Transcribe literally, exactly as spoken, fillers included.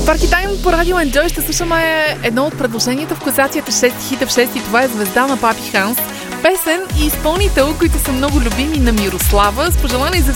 Парти Тайм по Радио Enjoy ще слушаме едно от предложенията в класацията шест хита в шест и това е Звезда на Папи Ханс. Песен и изпълнител, които са много любими на Мирослава. С пожелание за